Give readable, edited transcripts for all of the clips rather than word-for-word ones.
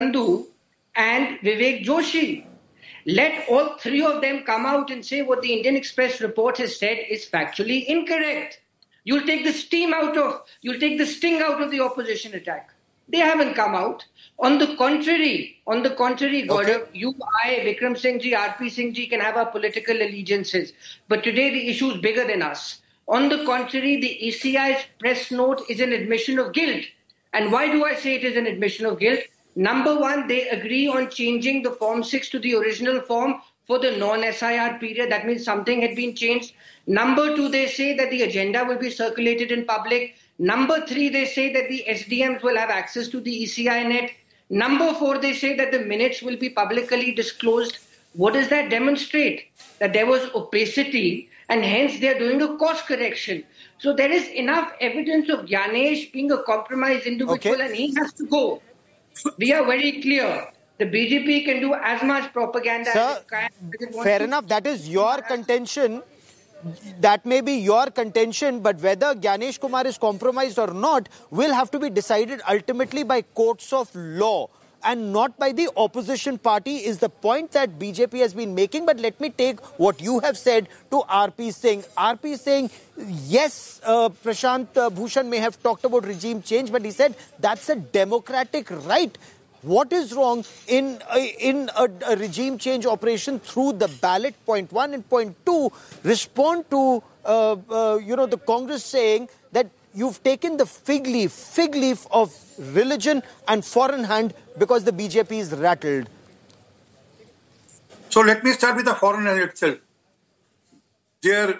Sandhu and Vivek Joshi. Let all three of them come out and say what the Indian Express report has said is factually incorrect. You'll take the sting out of the opposition attack. They haven't come out. On the contrary, Gaurav, you, I, Vikram Singh ji, RP Singh ji can have our political allegiances. But today the issue is bigger than us. On the contrary, the ECI's press note is an admission of guilt. And why do I say it is an admission of guilt? Number one, they agree on changing the Form 6 to the original form for the non-SIR period. That means something had been changed. Number two, they say that the agenda will be circulated in public. Number three, they say that the SDMs will have access to the ECI net. Number four, they say that the minutes will be publicly disclosed. What does that demonstrate? That there was opacity and hence they are doing a course correction. So there is enough evidence of Gyanesh being a compromised individual and he has to go. We are very clear. The BJP can do as much propaganda as it can. Fair enough. That is your contention. That may be your contention, but whether Gyanesh Kumar is compromised or not will have to be decided ultimately by courts of law and not by the opposition party is the point that BJP has been making. But let me take what you have said to RP Singh. RP Singh, yes, Prashant Bhushan may have talked about regime change, but he said that's a democratic right. What is wrong in a regime change operation through the ballot? Point one, and point two, respond to the Congress saying that you've taken the fig leaf of religion and foreign hand because the BJP is rattled. So let me start with the foreign hand itself. Their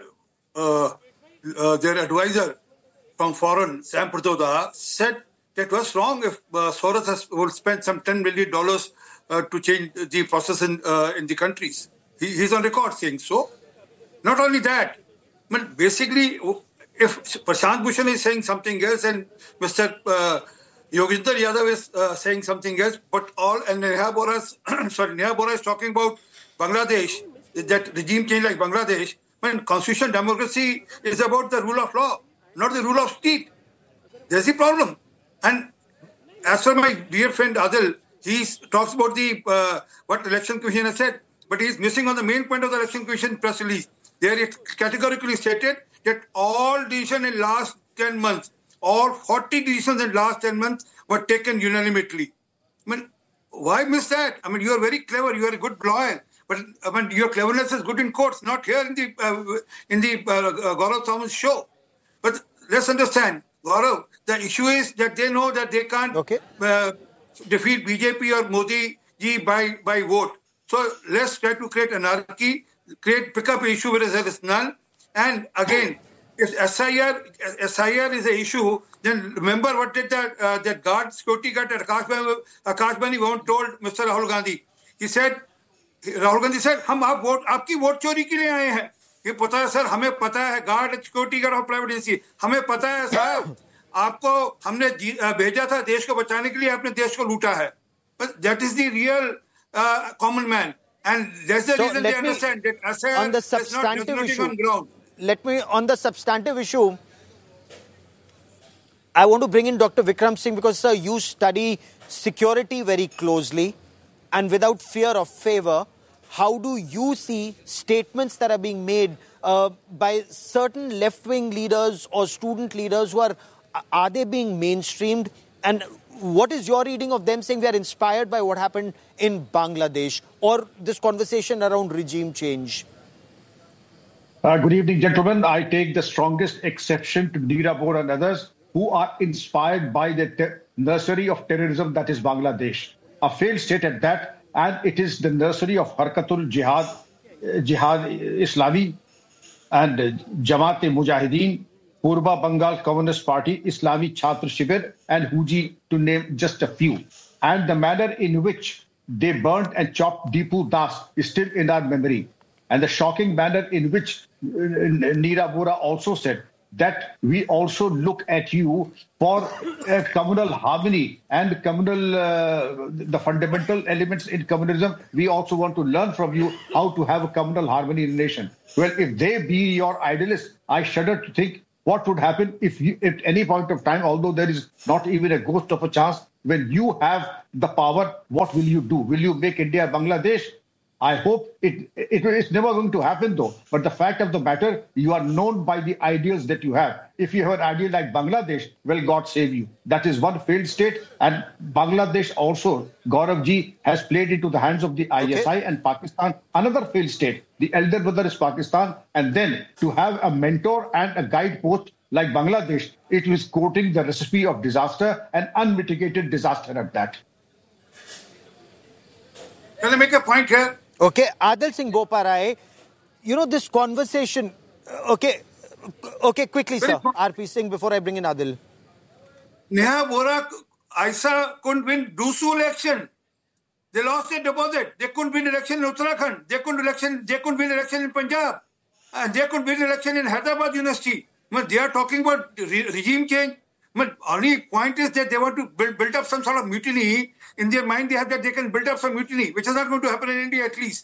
advisor from foreign, Sam Prithoda, said that was wrong if Soros will spend some $10 million to change the process in the countries. He's on record saying so. Not only that, but basically, if Prashant Bhushan is saying something else and Mr. Yogendra Yadav is saying something else, but Neha Bora is talking about Bangladesh, that regime change like Bangladesh, when constitutional democracy is about the rule of law, not the rule of state. There's the problem. And as for my dear friend Adil, he talks about what the Election Commission has said, but he's missing on the main point of the Election Commission press release. There it categorically stated that all decisions in last 10 months, all 40 decisions in last 10 months were taken unanimously. I mean, why miss that? I mean, you are very clever, you are a good lawyer, but I mean, your cleverness is good in courts, not here in the Gaurav Thomas show. But let's understand, Gaurav, the issue is that they know that they can't defeat BJP or Modi ji by vote. So let's try to create anarchy, pick up an issue where there is none. And again, if SIR is an issue, then remember what did that security guard at Akash Bani told Mr. Rahul Gandhi. Rahul Gandhi said, हम आपकी vote चोरी के लिए आए हैं. ये पता है सर, हमें पता है, गार्ड सिक्योरिटी गार्ड और प्राइवेट एजेंसी, हमें पता है साहब, आपको हमने भेजा था देश को बचाने के लिए, आपने देश को लूटा है. But that is the real common man, and that's the reason they understand that SIR is not resonating on ground. Let me, on the substantive issue, I want to bring in Dr. Vikram Singh because, sir, you study security very closely and without fear of favor. How do you see statements that are being made by certain left-wing leaders or student leaders who are they being mainstreamed? And what is your reading of them saying they are inspired by what happened in Bangladesh or this conversation around regime change? Good evening, gentlemen. I take the strongest exception to Neera Bora and others who are inspired by the nursery of terrorism that is Bangladesh. A failed state at that. And it is the nursery of Harkatul Jihad Islami and Jamaat-e-Mujahideen, Purba Bengal Communist Party, Islami Chhatra Shibir and Huji, to name just a few. And the manner in which they burnt and chopped Deepu Das is still in our memory. And the shocking manner in which Neera Bora also said that we also look at you for communal harmony and communal, the fundamental elements in communalism. We also want to learn from you how to have a communal harmony in the nation. Well, if they be your idealists, I shudder to think what would happen if you, at any point of time, although there is not even a ghost of a chance when you have the power, what will you do? Will you make India Bangladesh? I hope it's never going to happen though. But the fact of the matter, you are known by the ideals that you have. If you have an ideal like Bangladesh, well, God save you. That is one failed state. And Bangladesh also, Gaurav ji, has played into the hands of the ISI and Pakistan, another failed state. The elder brother is Pakistan. And then to have a mentor and a guidepost like Bangladesh, it was quoting the recipe of disaster and unmitigated disaster at that. Can I make a point here? Okay, Adil Singh Boparai, this conversation, okay, quickly, sir. RP Singh, before I bring in Adil. Neha Bora, ISA couldn't win Dusu election. They lost their deposit. They couldn't win election in Uttarakhand. They couldn't win election in Punjab. And they couldn't win election in Hyderabad University. They are talking about regime change. Only point is that they want to build up some sort of mutiny. In their mind, they have that they can build up some mutiny, which is not going to happen in India at least.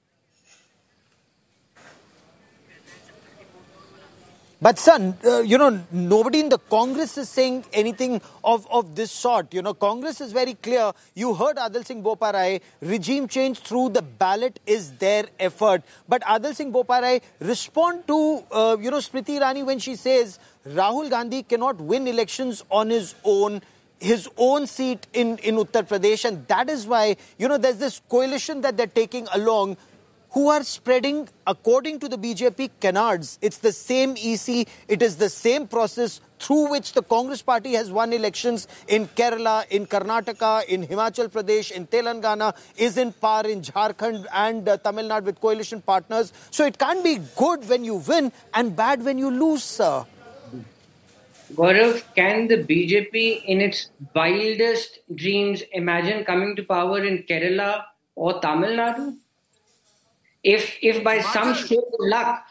But son, nobody in the Congress is saying anything of this sort. Congress is very clear. You heard Adil Singh Boparai, regime change through the ballot is their effort. But Adil Singh Boparai, respond to, Smriti Irani when she says Rahul Gandhi cannot win elections on his own seat in Uttar Pradesh. And that is why, there's this coalition that they're taking along who are spreading, according to the BJP, canards. It's the same EC, it is the same process through which the Congress party has won elections in Kerala, in Karnataka, in Himachal Pradesh, in Telangana, is in par in Jharkhand and Tamil Nadu with coalition partners. So it can't be good when you win and bad when you lose, sir. Gaurav, can the BJP in its wildest dreams imagine coming to power in Kerala or Tamil Nadu? If by some stroke of luck,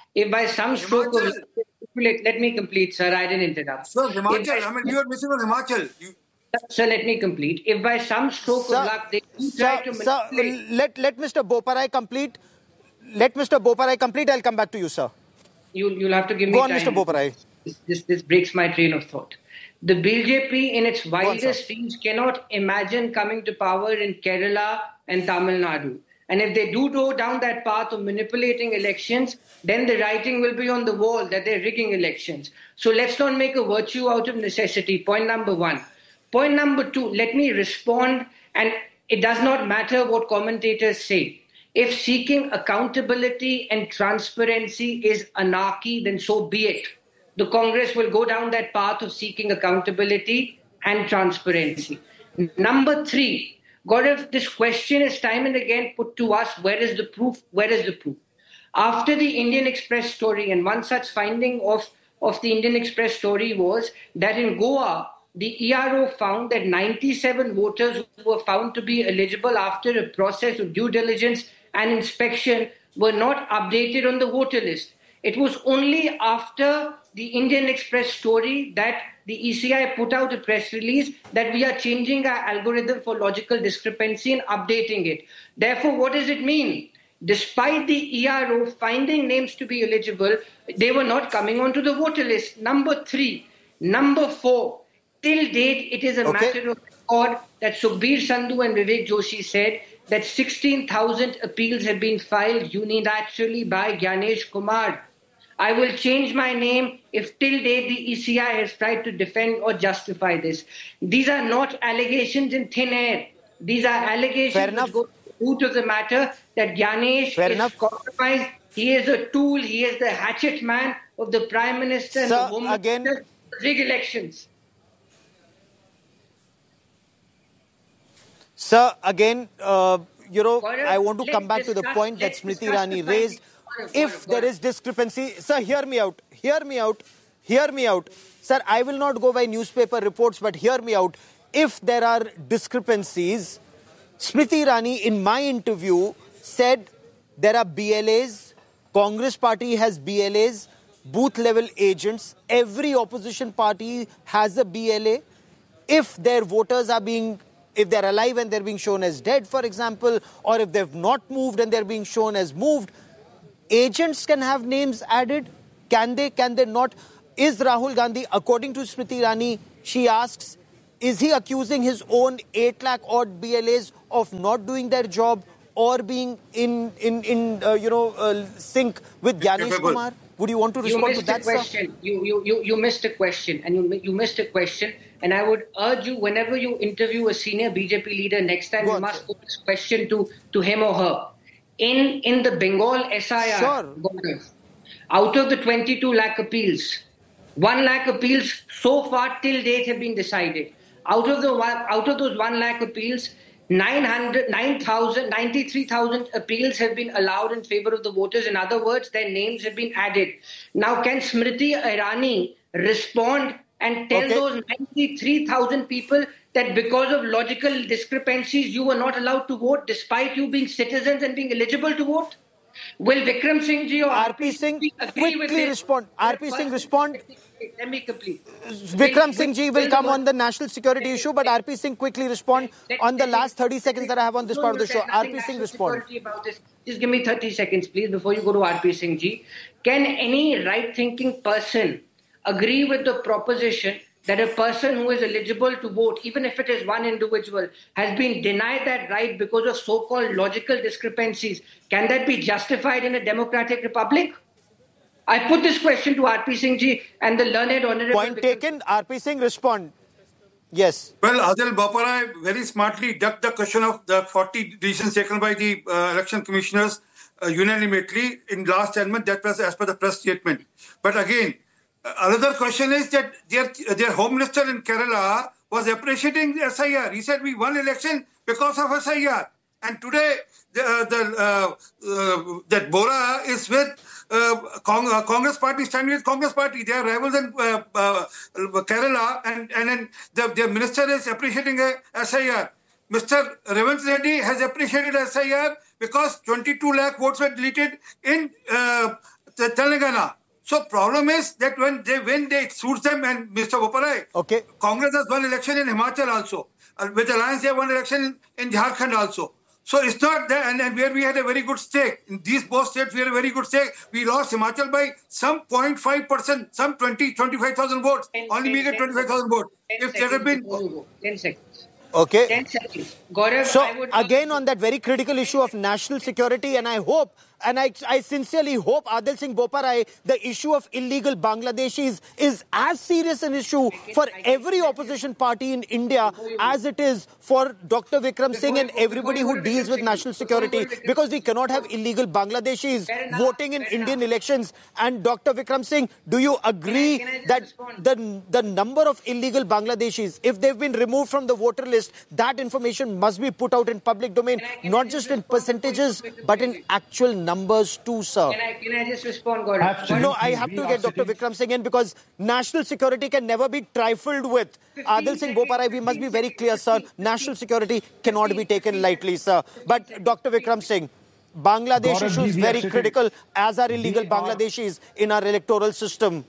let me complete, sir. I didn't interrupt. Sir, Himachal, you are missing on Himachal. Sir, let me complete. If by some stroke of luck they try to manipulate... Let Mr. Boparai complete. Let Mr. Boparai complete. I'll come back to you, sir. You'll have to give me time. Go on, Mr. Boparai. This breaks my train of thought. The BJP in its wildest dreams cannot imagine coming to power in Kerala and Tamil Nadu. And if they do go down that path of manipulating elections, then the writing will be on the wall that they're rigging elections. So let's not make a virtue out of necessity. Point number one. Point number two, let me respond, and it does not matter what commentators say. If seeking accountability and transparency is anarchy, then so be it. The Congress will go down that path of seeking accountability and transparency. Number three, Gaurav, this question is time and again put to us, where is the proof? Where is the proof? After the Indian Express story, and one such finding of the Indian Express story was that in Goa, the ERO found that 97 voters were found to be eligible after a process of due diligence and inspection were not updated on the voter list. It was only after the Indian Express story that the ECI put out a press release that we are changing our algorithm for logical discrepancy and updating it. Therefore, what does it mean? Despite the ERO finding names to be eligible, they were not coming onto the voter list. Number three. Number four. Till date, it is a matter of record that Sukhbir Sandhu and Vivek Joshi said that 16,000 appeals have been filed unilaterally by Gyanesh Kumar. I will change my name if till date the ECI has tried to defend or justify this. These are not allegations in thin air. These are allegations which go to the root of the matter that Gyanesh is compromised. He is a tool. He is the hatchet man of the Prime Minister and the Home Minister to rig elections. Sir, again, I want to come back to the point that Smriti Irani raised. If there is discrepancy, sir, hear me out. Sir, I will not go by newspaper reports, but hear me out. If there are discrepancies, Smriti Irani, in my interview, said there are BLAs, Congress party has BLAs, booth level agents, every opposition party has a BLA. If their voters are if they're alive and they're being shown as dead, for example, or if they've not moved and they're being shown as moved, agents can have names added. Can they not? Is Rahul Gandhi, according to Smriti Irani, she asks, Is he accusing his own 8 lakh odd BLAs of not doing their job or being in sync with Gyanesh Kumar? Would you want to respond to that, sir? You missed a question, and you missed a question. And I would urge you, whenever you interview a senior BJP leader next time, you must put this question to him or her. In the Bengal SIR, out of the 22 lakh appeals, 1 lakh appeals so far till date have been decided. Out of those 1 lakh appeals, 93,000 appeals have been allowed in favor of the voters. In other words, their names have been added. Now, can Smriti Irani respond and tell those 93,000 people that because of logical discrepancies, you were not allowed to vote despite you being citizens and being eligible to vote? Will Vikram Singh ji or RP Singh quickly respond? RP Singh respond. Let me complete. Vikram Singh ji will come on the national security issue, but RP Singh quickly respond on the last 30 seconds that I have on this part of the show. RP Singh respond. Just give me 30 seconds, please, before you go to RP Singh ji. Can any right-thinking person agree with the proposition that a person who is eligible to vote, even if it is one individual, has been denied that right because of so-called logical discrepancies? Can that be justified in a democratic republic? I put this question to RP Singh ji and the learned honorable... Point taken. RP Singh, respond. Yes. Well, Adil Boparai very smartly ducked the question of the 40 decisions taken by the election commissioners unanimously in last 10 months. That was as per the press statement. But again, another question is that their Home Minister in Kerala was appreciating the SIR. He said we won election because of SIR. And today, that Bora is with Congress Party, standing with Congress Party. They are rivals in Kerala, and then their minister is appreciating SIR. Mr. Revanth Reddy has appreciated SIR because 22 lakh votes were deleted in Telangana. So problem is that when they win, it suits them. And Mr. Boparai, Congress has won election in Himachal also. With Alliance, they won election in Jharkhand also. So it's not that, and where we had a very good stake. In these both states, we had a very good stake. We lost Himachal by some 0.5%, some 25,000 votes. Only we get 25,000 votes. If there had been... 10 seconds. Okay. 10 seconds. Gaurav, so again on that very critical issue of national security, and I hope, and I sincerely hope, Adil Singh Boparai, the issue of illegal Bangladeshis is as serious an issue for every opposition party in India as it is for Dr. Vikram Singh and everybody who deals with national security, because we cannot have illegal Bangladeshis voting in Indian elections. And Dr. Vikram Singh, do you agree that the number of illegal Bangladeshis, if they've been removed from the voter list, that information must be put out in public domain, not just in percentages, but in actual numbers too, sir? Can I just respond, Gaurav? No, I have to get Dr. Vikram Singh in because national security can never be trifled with. Adil Singh Boparai, we must be very clear, sir. National security cannot be taken lightly, sir. But Dr. Vikram Singh, Bangladesh issue is very critical, as are illegal Bangladeshis in our electoral system.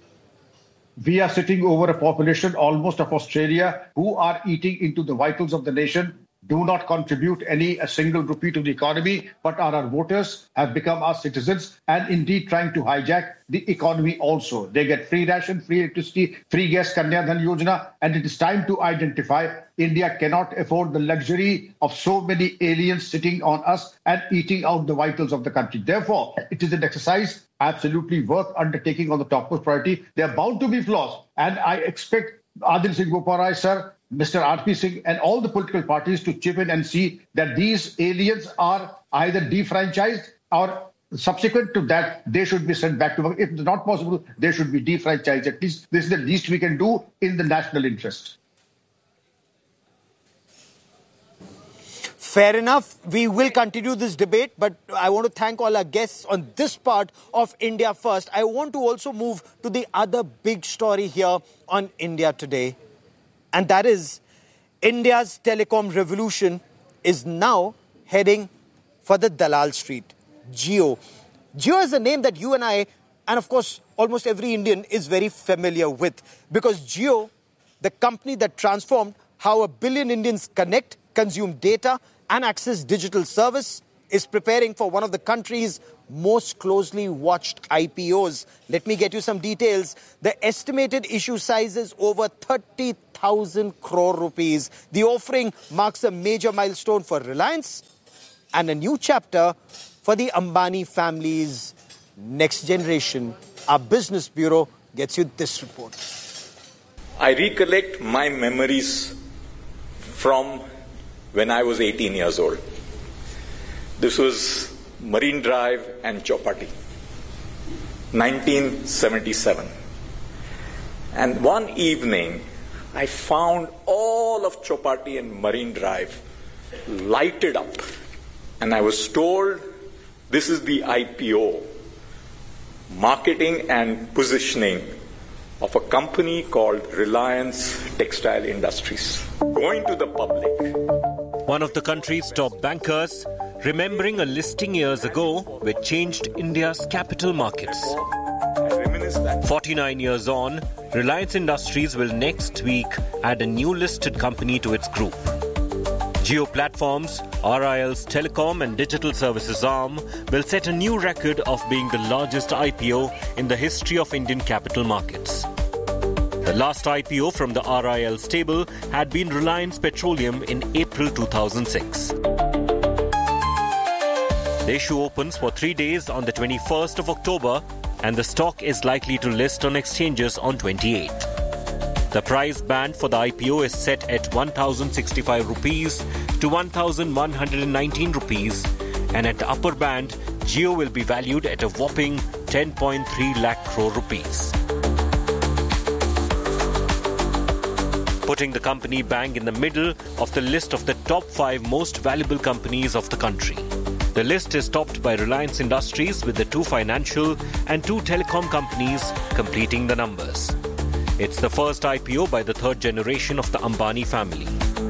We are sitting over a population almost of Australia who are eating into the vitals of the nation, do not contribute a single rupee to the economy, but are our voters, have become our citizens, and indeed trying to hijack the economy also. They get free ration, free electricity, free gas, Kanya Dhan Yojana, and it is time to identify India cannot afford the luxury of so many aliens sitting on us and eating out the vitals of the country. Therefore, it is an exercise absolutely worth undertaking on the topmost priority. There are bound to be flaws, and I expect Adil Singh Boparai, sir, Mr. RP Singh, and all the political parties to chip in and see that these aliens are either defranchised or subsequent to that, they should be sent back to work. If it's not possible, they should be defranchised. At least this is the least we can do in the national interest. Fair enough. We will continue this debate, but I want to thank all our guests on this part of India First. I want to also move to the other big story here on India Today. And that is, India's telecom revolution is now heading for the Dalal Street. Jio. Jio is a name that you and I, and of course almost every Indian, is very familiar with. Because Jio, the company that transformed how 1 billion Indians connect, consume data and access digital service, is preparing for one of the country's most closely watched IPOs. Let me get you some details. The estimated issue size is over 30,000 crore rupees. The offering marks a major milestone for Reliance and a new chapter for the Ambani family's next generation. Our business bureau gets you this report. I recollect my memories from when I was 18 years old. This was Marine Drive and Chowpatty, 1977. And one evening, I found all of Chowpatty and Marine Drive lighted up. And I was told, this is the IPO, marketing and positioning of a company called Reliance Textile Industries, going to the public. One of the country's top bankers, remembering a listing years ago which changed India's capital markets. 49 years on, Reliance Industries will next week add a new listed company to its group. Jio Platforms, RIL's telecom and digital services arm, will set a new record of being the largest IPO in the history of Indian capital markets. The last IPO from the RIL stable had been Reliance Petroleum in April 2006. The issue opens for 3 days on the 21st of October and the stock is likely to list on exchanges on 28th. The price band for the IPO is set at 1,065 rupees to 1,119 rupees, and at the upper band, Jio will be valued at a whopping 10.3 lakh crore rupees. Putting the company bang in the middle of the list of the top 5 most valuable companies of the country. The list is topped by Reliance Industries with the 2 financial and 2 telecom companies completing the numbers. It's the first IPO by the third generation of the Ambani family.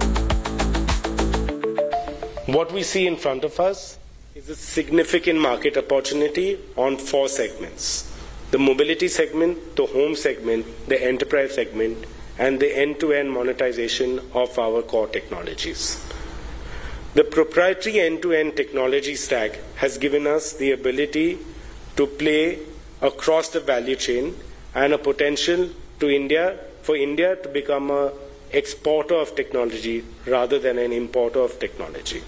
What we see in front of us is a significant market opportunity on 4 segments. The mobility segment, the home segment, the enterprise segment, and the end-to-end monetization of our core technologies. The proprietary end-to-end technology stack has given us the ability to play across the value chain and a potential for India to become an exporter of technology rather than an importer of technology.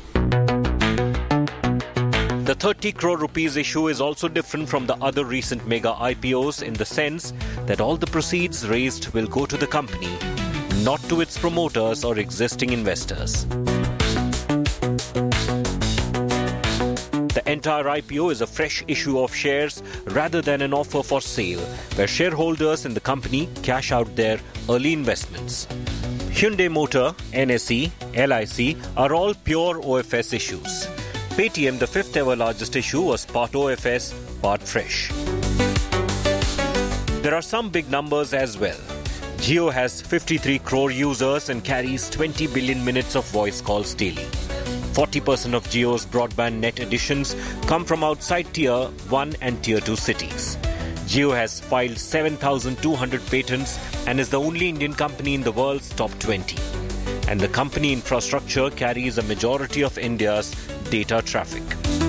The 30 crore rupees issue is also different from the other recent mega IPOs in the sense that all the proceeds raised will go to the company, not to its promoters or existing investors. The entire IPO is a fresh issue of shares rather than an offer for sale, where shareholders in the company cash out their early investments. Hyundai Motor, NSE, LIC are all pure OFS issues. Paytm, the 5th ever largest issue, was part OFS, part fresh. There are some big numbers as well. Jio has 53 crore users and carries 20 billion minutes of voice calls daily. 40% of Jio's broadband net additions come from outside Tier 1 and Tier 2 cities. Jio has filed 7,200 patents and is the only Indian company in the world's top 20. And the company infrastructure carries a majority of India's data traffic.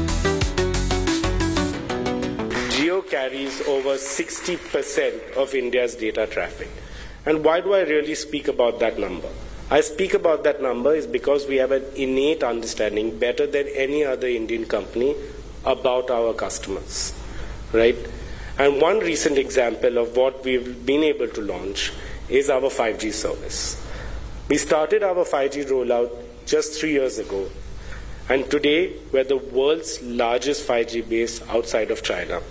Jio carries over 60% of India's data traffic. And why do I really speak about that number? I speak about that number is because we have an innate understanding, better than any other Indian company, about our customers, right? And one recent example of what we've been able to launch is our 5G service. We started our 5G rollout just 3 years ago, and today we're the world's largest 5G base outside of China.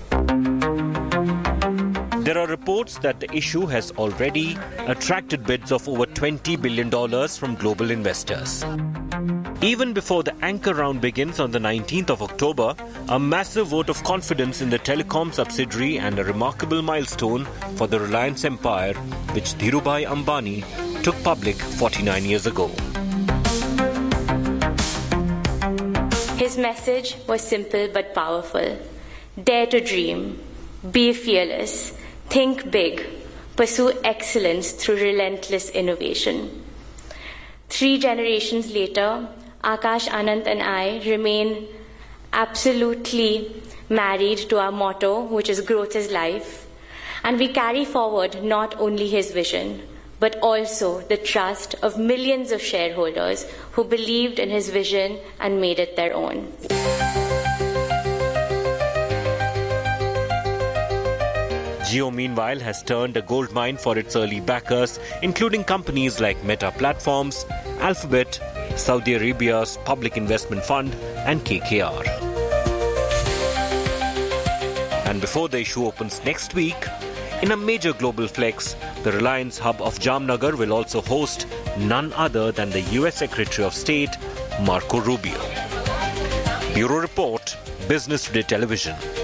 There are reports that the issue has already attracted bids of over $20 billion from global investors. Even before the anchor round begins on the 19th of October, a massive vote of confidence in the telecom subsidiary and a remarkable milestone for the Reliance empire, which Dhirubhai Ambani took public 49 years ago. His message was simple but powerful. Dare to dream, be fearless, think big, pursue excellence through relentless innovation. 3 generations later, Akash, Anant and I remain absolutely married to our motto, which is growth is life. And we carry forward not only his vision, but also the trust of millions of shareholders who believed in his vision and made it their own. Jio, meanwhile, has turned a goldmine for its early backers, including companies like Meta Platforms, Alphabet, Saudi Arabia's Public Investment Fund, and KKR. And before the issue opens next week, in a major global flex, the Reliance hub of Jamnagar will also host none other than the US Secretary of State, Marco Rubio. Bureau Report, Business Today Television.